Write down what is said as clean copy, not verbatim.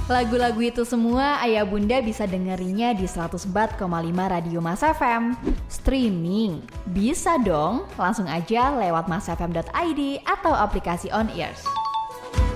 Lagu-lagu itu semua ayah bunda bisa dengerinya di 104,5 Radio Mas FM. Streaming bisa dong, langsung aja lewat masfm.id atau aplikasi On Ears.